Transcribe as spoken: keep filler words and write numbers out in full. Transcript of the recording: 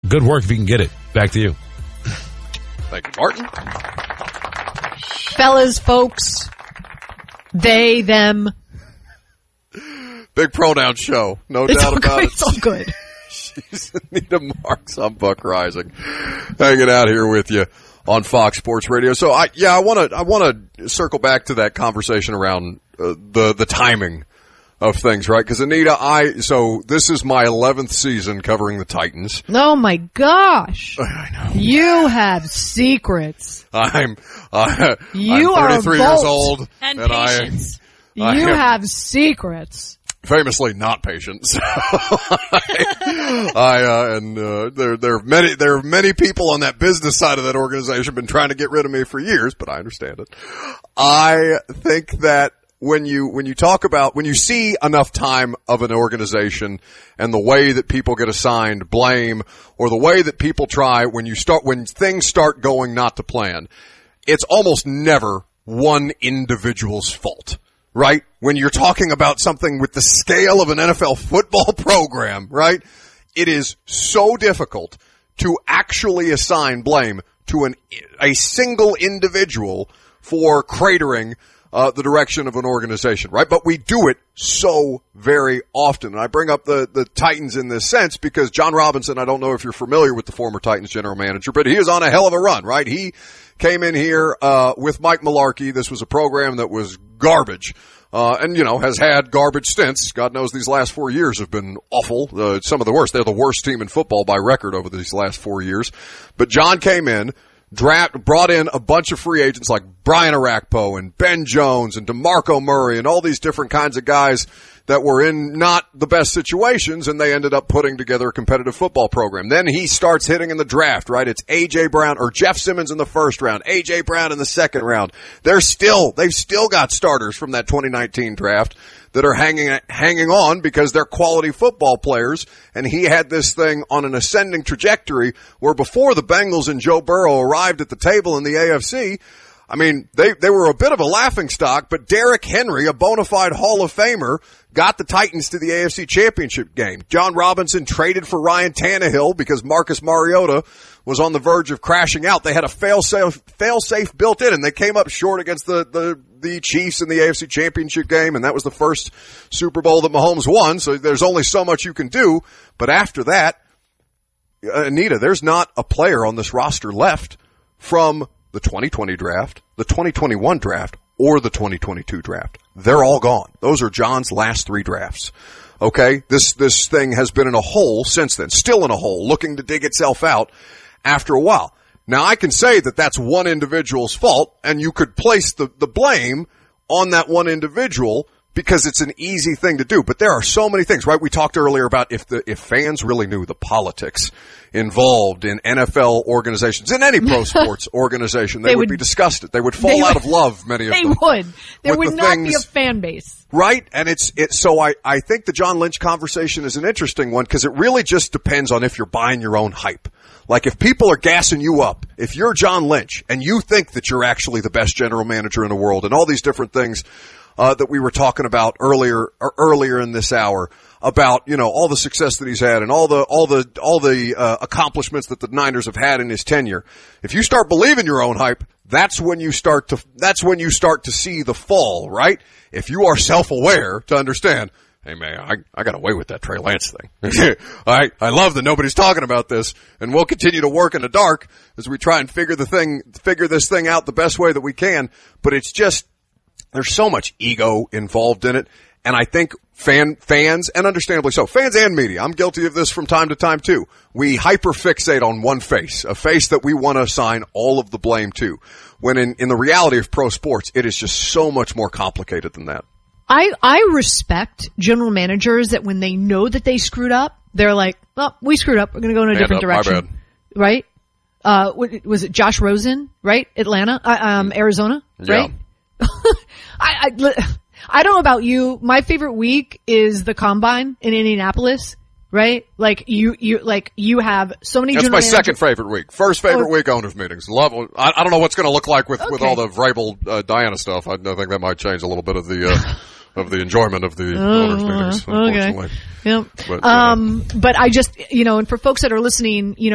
Good work if you can get it. Back to you. Thank you, Martin. Fellas, folks, they, them. Big pronoun show. No It's doubt all about good. it. It's all good. She's Anita Marks. I'm Buck Rising, hanging out here with you on Fox Sports Radio. So, I yeah, I want to I want to circle back to that conversation around uh, the the timing of things, right? Because Anita, I so this is my eleventh season covering the Titans. Oh my gosh! I know you have secrets. I'm uh, you I'm thirty-three are years old, and, and patience. I, I you am, have secrets. Famously not patient. So I, I uh, and uh, there there are many there are many people on that business side of that organization been trying to get rid of me for years, but I understand it. I think that when you when you talk about when you see enough time of an organization and the way that people get assigned blame, or the way that people try when you start when things start going not to plan, it's almost never one individual's fault. Right? When you're talking about something with the scale of an N F L football program, right? It is so difficult to actually assign blame to an a single individual for cratering uh, the direction of an organization, right? But we do it so very often. And I bring up the, the Titans in this sense because John Robinson, I don't know if you're familiar with the former Titans general manager, but he is on a hell of a run, right? He came in here uh with Mike Mularkey. This was a program that was garbage. Uh, and, you know, has had garbage stints. God knows these last four years have been awful. Uh, some of the worst. They're the worst team in football by record over these last four years. But John came in, draft, brought in a bunch of free agents like Brian Arakpo and Ben Jones and DeMarco Murray and all these different kinds of guys that were in not the best situations, and they ended up putting together a competitive football program. Then he starts hitting in the draft, right? It's A J. Brown or Jeff Simmons in the first round, A J. Brown in the second round. They're still, they've still got starters from that twenty nineteen draft that are hanging, hanging on because they're quality football players, and he had this thing on an ascending trajectory where before the Bengals and Joe Burrow arrived at the table in the A F C, I mean, they, they were a bit of a laughingstock, but Derrick Henry, a bona fide Hall of Famer, got the Titans to the A F C Championship game. John Robinson traded for Ryan Tannehill because Marcus Mariota was on the verge of crashing out. They had a fail-safe, fail-safe built in, and they came up short against the, the, the Chiefs in the A F C Championship game, and that was the first Super Bowl that Mahomes won, so there's only so much you can do. But after that, Anita, there's not a player on this roster left from the twenty twenty draft, the twenty twenty-one draft, or the twenty twenty-two draft. They're all gone. Those are John's last three drafts. Okay? This, this thing has been in a hole since then, still in a hole, looking to dig itself out after a while. Now, I can say that that's one individual's fault, and you could place the, the blame on that one individual because it's an easy thing to do. But there are so many things, right? We talked earlier about if the, if fans really knew the politics involved in N F L organizations, in any pro sports organization, they, they would, would be disgusted. They would fall out would, of love, many of they them. They would. There would the not things, be a fan base. Right? And it's, it's, so I, I think the John Lynch conversation is an interesting one because it really just depends on if you're buying your own hype. Like if people are gassing you up, if you're John Lynch and you think that you're actually the best general manager in the world and all these different things, uh, that we were talking about earlier, or earlier in this hour about, you know, all the success that he's had and all the, all the, all the, uh, accomplishments that the Niners have had in his tenure. If you start believing your own hype, that's when you start to, that's when you start to see the fall, right? If you are self-aware to understand, hey man, I, I got away with that Trey Lance thing. I, I love that nobody's talking about this, and we'll continue to work in the dark as we try and figure the thing, figure this thing out the best way that we can. But it's just, there's so much ego involved in it. And I think fan, fans, and understandably so, fans and media, I'm guilty of this from time to time too. We hyperfixate on one face, a face that we want to assign all of the blame to. When in, in the reality of pro sports, it is just so much more complicated than that. I, I respect general managers that when they know that they screwed up, they're like, well, we screwed up. We're going to go in a Hand different up, direction. my bad. Right? Uh, what, was it Josh Rosen, right? Atlanta, uh, um, Arizona, right? Yeah. I, I, I don't know about you. My favorite week is the Combine in Indianapolis, right? Like you, you, like you have so many. That's my managers. second favorite week. First favorite oh. week owners meetings. Love. I, I don't know what's going to look like with, okay. with all the Vrabel, uh, Diana stuff. I, I think that might change a little bit of the, uh, of the enjoyment of the oh, owners meetings. Unfortunately. Okay. Yep. But, um, uh, but I just, you know, and for folks that are listening, you know,